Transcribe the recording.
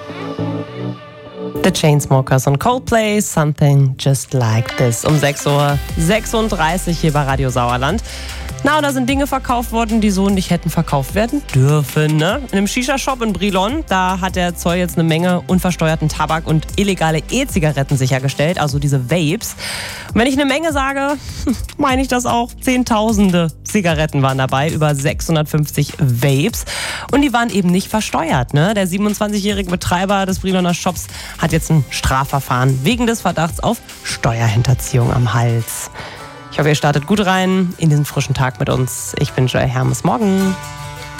The Chainsmokers und Coldplay, Something Just Like This. Um 6:36 Uhr hier bei Radio Sauerland. Na, und da sind Dinge verkauft worden, die so nicht hätten verkauft werden dürfen, ne? In einem Shisha-Shop in Brilon, da hat der Zoll jetzt eine Menge unversteuerten Tabak und illegale E-Zigaretten sichergestellt, also diese Vapes. Und wenn ich eine Menge sage, meine ich das auch. Zehntausende Zigaretten waren dabei, über 650 Vapes. Und die waren eben nicht versteuert, ne? Der 27-jährige Betreiber des Briloner Shops hat jetzt ein Strafverfahren wegen des Verdachts auf Steuerhinterziehung am Hals. Ich hoffe, ihr startet gut rein in diesen frischen Tag mit uns. Ich bin Joy Hermes. Morgen.